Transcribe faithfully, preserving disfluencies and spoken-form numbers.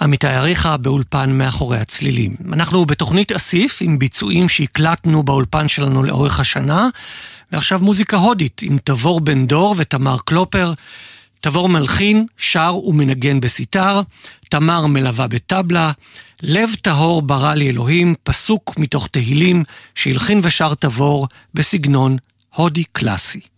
עמיתי אריכה באולפן מאחורי הצלילים. אנחנו בתוכנית אסיף עם ביצועים שהקלטנו באולפן שלנו לאורך השנה, ועכשיו מוזיקה הודית עם תבור בן דור ותמר קלופר. תבור מלחין, שר ומנגן בסיטר, תמר מלווה בטבלה, לב טהור ברא לי אלוהים, פסוק מתוך תהילים שהלחין ושר תבור בסגנון הודי קלאסי.